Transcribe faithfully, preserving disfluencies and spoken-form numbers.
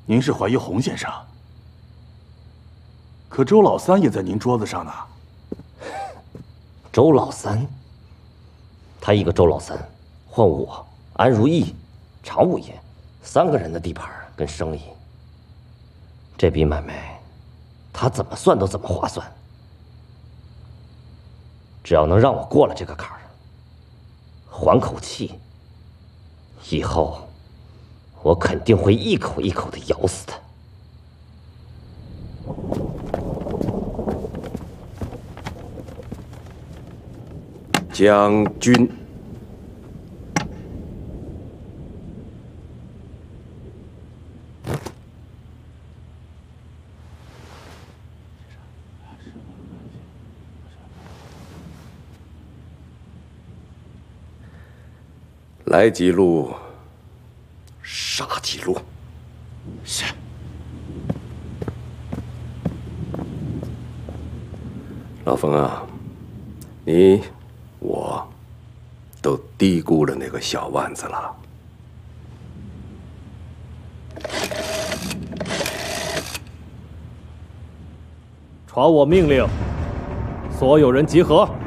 您是怀疑洪先生，可周老三也在您桌子上呢。 周老三，他一个周老三，换我、安如意、常五爷三个人的地盘跟生意，这笔买卖，他怎么算都怎么划算。只要能让我过了这个坎儿，缓口气，以后我肯定会一口一口的咬死他。 将军，来几路，杀几路。 是。 老冯啊，你。 我都低估了那个小腕子了。 传我命令，所有人集合。